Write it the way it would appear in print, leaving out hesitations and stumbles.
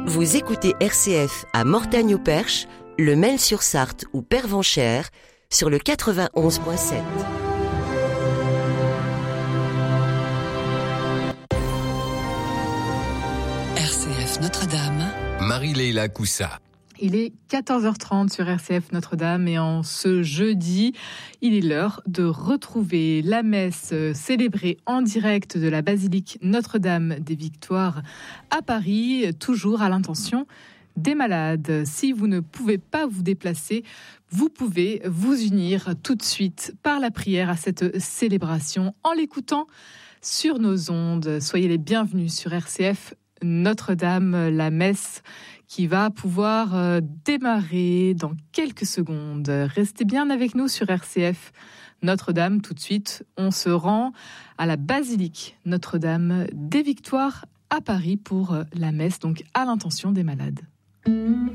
Vous écoutez RCF à Mortagne-au-Perche, le Mail-sur-Sarthe ou Pervenchères sur le 91.7. RCF Notre-Dame. Marie-Leila Coussa. Il est 14h30 sur RCF Notre-Dame et en ce jeudi, il est l'heure de retrouver la messe célébrée en direct de la basilique Notre-Dame des Victoires à Paris, toujours à l'intention des malades. Si vous ne pouvez pas vous déplacer, vous pouvez vous unir tout de suite par la prière à cette célébration en l'écoutant sur nos ondes. Soyez les bienvenus sur RCF Notre-Dame, la messe qui va pouvoir démarrer dans quelques secondes. Restez bien avec nous sur RCF Notre-Dame. Tout de suite, on se rend à la basilique Notre-Dame des Victoires à Paris pour la messe, donc à l'intention des malades.